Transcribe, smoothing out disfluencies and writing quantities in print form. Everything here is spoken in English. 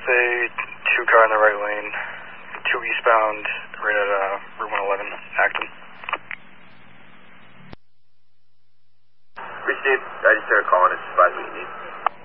say 2 car in the right lane, 2 eastbound, right at Route 111, Acton. Received. I just started calling. It's 5 what you need.